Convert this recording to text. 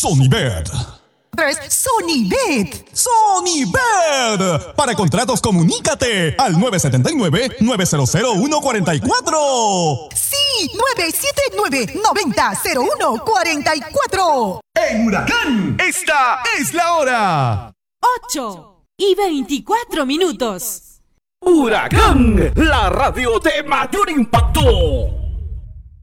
Sonibet. Sonibet. Sonibet. Para contratos, comunícate al 979-900-144. Sí, 979-90-0144. En Huracán, esta es la hora. 8:24. Huracán, la radio de mayor impacto.